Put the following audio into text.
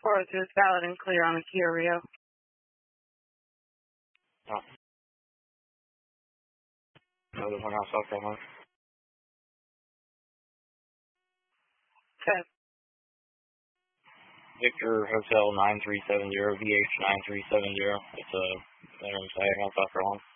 402 is valid and clear on a Kia Rio. Oh. Another one out South Carolina. Okay. Victor Hotel 9370, VH 9370. It's a veteran Saginaw, South Carolina.